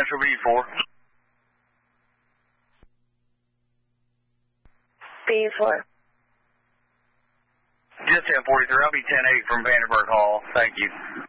Marshall B4. B4. Just 1043. I'll be 10-8 from Vandenberg Hall. Thank you.